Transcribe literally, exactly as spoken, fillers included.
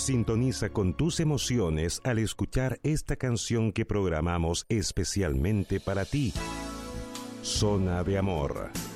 Sintoniza con tus emociones al escuchar esta canción que programamos especialmente para ti. Zona de Amor.